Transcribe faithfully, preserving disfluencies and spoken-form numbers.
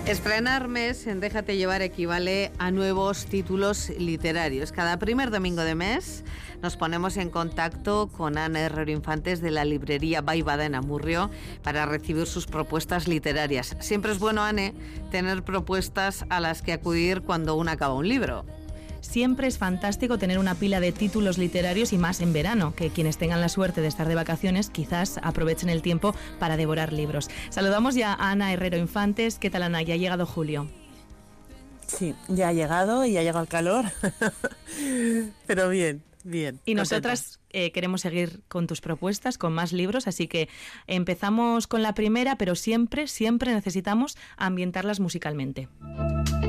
Estrenar mes en Déjate Llevar equivale a nuevos títulos literarios. Cada primer domingo de mes nos ponemos en contacto con Ana Herrero Infantes de la librería Vaivada en Amurrio para recibir sus propuestas literarias. Siempre es bueno, Ane, tener propuestas a las que acudir cuando uno acaba un libro. Siempre es fantástico tener una pila de títulos literarios y más en verano, que quienes tengan la suerte de estar de vacaciones quizás aprovechen el tiempo para devorar libros. Saludamos ya a Ana Herrero Infantes. ¿Qué tal, Ana? Ya ha llegado julio. Sí, ya ha llegado y ya ha llegado el calor, pero bien, bien. Y nosotras eh, queremos seguir con tus propuestas, con más libros, así que empezamos con la primera, pero siempre, siempre necesitamos ambientarlas musicalmente.